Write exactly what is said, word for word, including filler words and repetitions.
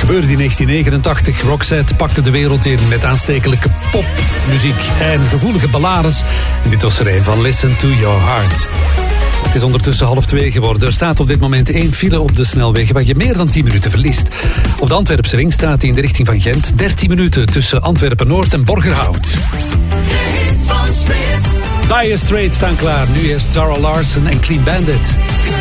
gebeurde in negentien negenentachtig. Roxette pakte de wereld in met aanstekelijke popmuziek en gevoelige ballades. En dit was er een van Listen to Your Heart. Het is ondertussen half twee geworden. Er staat op dit moment één file op de snelwegen waar je meer dan tien minuten verliest. Op de Antwerpse ring staat hij in de richting van Gent. dertien minuten tussen Antwerpen-Noord en Borgerhout. De hits van Smit. Dire Straits staan klaar. Nu eerst Zara Larsson en Clean Bandit.